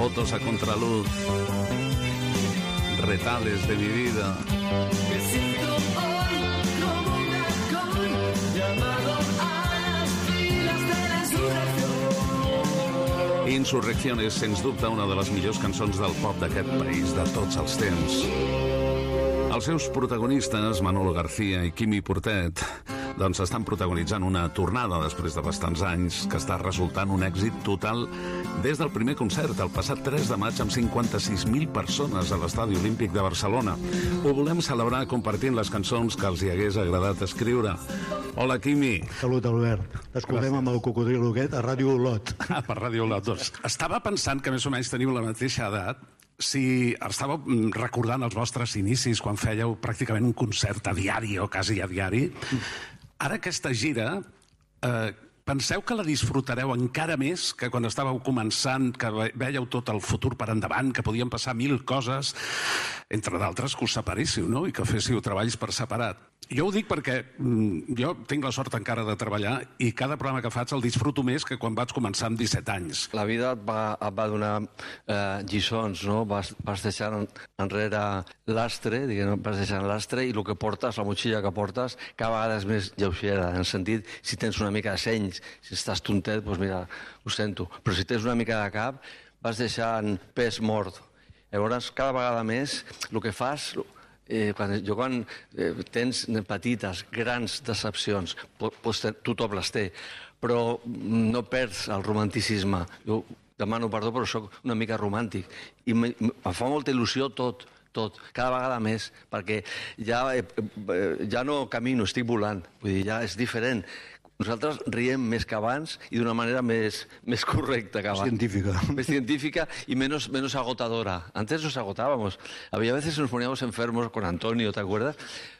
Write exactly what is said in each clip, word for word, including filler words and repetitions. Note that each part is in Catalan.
Fotos a contraluz, retales de mi vida. Me siento hoy como un dragón llamado a las filas de la insurrección. Insurrección és, sens dubte, una de les millors cançons del pop d'aquest país de tots els temps. Els seus protagonistes, Manolo García i Quimi Portet, doncs estan protagonitzant una tornada després de bastants anys que està resultant un èxit total des del primer concert, el passat tres de maig, amb cinquanta-sis mil persones a l'Estadi Olímpic de Barcelona. Ho volem celebrar compartint les cançons que els hi hagués agradat escriure. Hola, Quimi. Salut, Albert. Escoltem amb el cocodrilo aquest a Ràdio Olot. Ah, per Ràdio Olot. Doncs estava pensant que més o menys teniu la mateixa edat. Si estàveu recordant els vostres inicis quan fèieu pràcticament un concert a diari o quasi a diari, ara aquesta gira, eh, penseu que la disfrutareu encara més que quan estàveu començant, que veieu tot el futur per endavant, que podien passar mil coses, entre d'altres que us separéssiu, no? I que féssiu treballs per separat. Jo ho dic perquè mm, jo tinc la sort encara de treballar i cada programa que faig el disfruto més que quan vaig començar amb disset anys. La vida et va, et va donar eh, lliçons, no? Vas, vas deixant enrere l'astre, diguem, vas deixant l'astre i el que portes, la motxilla que portes, cada vegada és més lleugera, en el sentit, si tens una mica de seny, si estàs tontet, doncs mira, ho sento. Però si tens una mica de cap, vas deixant pes mort. Llavors, cada vegada més, el que fas... Eh, quan, jo quan eh, tens petites, grans decepcions, pues, tothom les té, però no perds el romanticisme. Jo demano perdó, però sóc una mica romàntic. I em fa molta il·lusió tot, tot, cada vegada més, perquè ja, eh, ja no camino, estic volant. Vull dir, ja és diferent. Nosaltres riem més que abans i d'una manera més, més correcta que abans. Científica. Més científica y menos, menos agotadora. Antes nos agotábamos. Había veces nos poníamos enfermos con Antonio, ¿te acuerdas?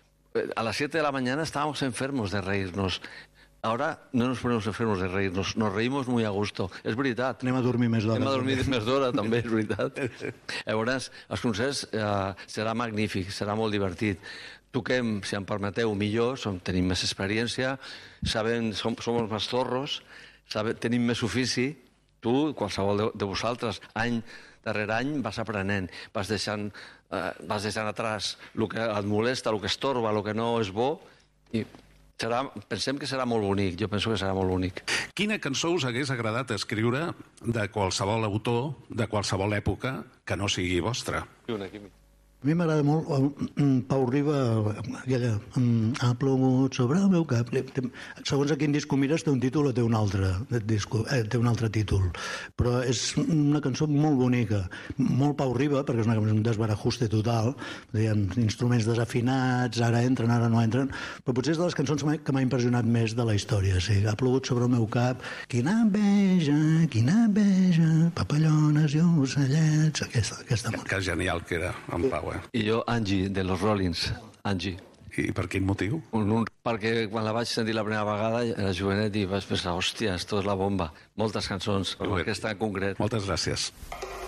A las siete de la mañana estábamos enfermos de reírnos. Ahora no nos ponemos enfermos de reírnos, nos reímos muy a gusto. És veritat. Anem a dormir més d'hora. Anem a dormir més d'hora, també, és veritat. Llavors, els concerts eh, serà magnífic, serà molt divertit. Toquem, si em permeteu, millor, som, tenim més experiència, sabem, som, som més zorros, sabem, tenim més ofici. Tu, qualsevol de, de vosaltres, any darrere any vas aprenent, vas deixant, eh, vas deixant atràs el que et molesta, el que estorba, el que no és bo, i serà, pensem que serà molt bonic, jo penso que serà molt bonic. Quina cançó us hagués agradat escriure de qualsevol autor, de qualsevol època, que no sigui vostra? Una, Quimi. A mi m'agrada molt um, Pau Riba, aquella um, ha plogut sobre el meu cap. Segons a quin disc ho mires té un títol o té un altre disco, eh, té un altre títol, però és una cançó molt bonica, molt Pau Riba, perquè és una, un desbarajuste total, diguem, instruments desafinats, ara entren, ara no entren, però potser és de les cançons que m'ha impressionat més de la història. Sí, ha plogut sobre el meu cap, quina enveja, quina enveja, papallones i ocellets, aquesta, aquesta música. Que genial que era, en Pau. I jo, Angie, de los Rollins, Angie. I per quin motiu? Un, un, perquè quan la vaig sentir la primera vegada era jovenet i vaig pensar, hòstia, esto és la bomba. Moltes cançons, però aquesta en concret. Moltes gràcies.